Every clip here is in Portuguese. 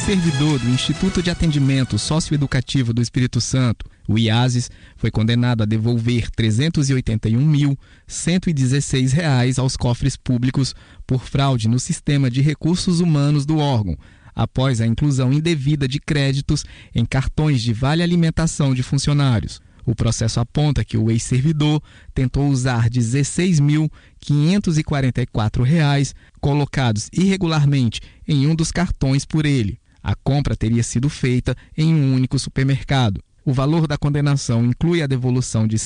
ex-servidor do Instituto de Atendimento Socioeducativo do Espírito Santo, o IASES, foi condenado a devolver R$ 381.116 aos cofres públicos por fraude no sistema de recursos humanos do órgão, após a inclusão indevida de créditos em cartões de vale-alimentação de funcionários. O processo aponta que o ex-servidor tentou usar R$ 16.544 colocados irregularmente em um dos cartões por ele. A compra teria sido feita em um único supermercado. O valor da condenação inclui a devolução de R$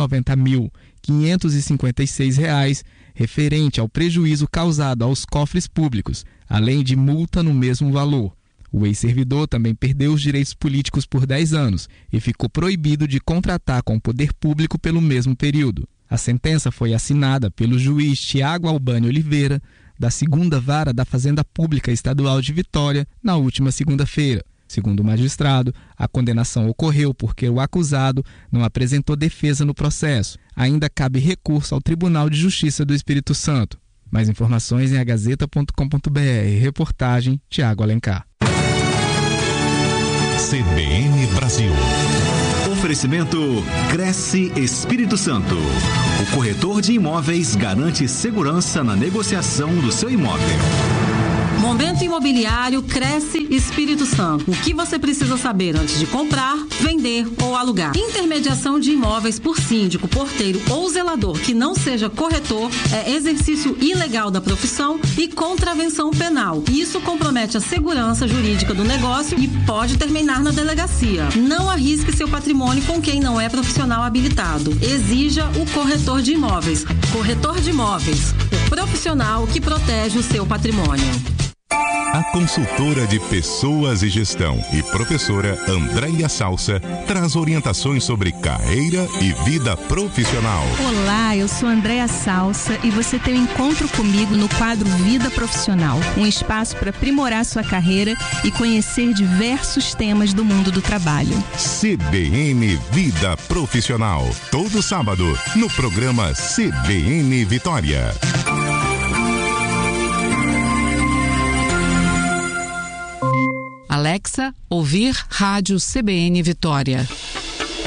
190.556 referente ao prejuízo causado aos cofres públicos, além de multa no mesmo valor. O ex-servidor também perdeu os direitos políticos por 10 anos e ficou proibido de contratar com o poder público pelo mesmo período. A sentença foi assinada pelo juiz Tiago Albani Oliveira, da 2ª Vara da Fazenda Pública Estadual de Vitória, na última segunda-feira. Segundo o magistrado, a condenação ocorreu porque o acusado não apresentou defesa no processo. Ainda cabe recurso ao Tribunal de Justiça do Espírito Santo. Mais informações em agazeta.com.br. Reportagem Tiago Alencar. CBN Brasil. Oferecimento Cresce Espírito Santo. O corretor de imóveis garante segurança na negociação do seu imóvel. Momento Imobiliário Cresce Espírito Santo. O que você precisa saber antes de comprar, vender ou alugar? Intermediação de imóveis por síndico, porteiro ou zelador que não seja corretor é exercício ilegal da profissão e contravenção penal. Isso compromete a segurança jurídica do negócio e pode terminar na delegacia. Não arrisque seu patrimônio com quem não é profissional habilitado. Exija o corretor de imóveis. Corretor de imóveis, o profissional que protege o seu patrimônio. A consultora de pessoas e gestão e professora Andréia Salsa traz orientações sobre carreira e vida profissional. Olá, eu sou Andréia Salsa e você tem um encontro comigo no quadro Vida Profissional, um espaço para aprimorar sua carreira e conhecer diversos temas do mundo do trabalho. CBN Vida Profissional, todo sábado no programa CBN Vitória. Alexa, ouvir Rádio CBN Vitória.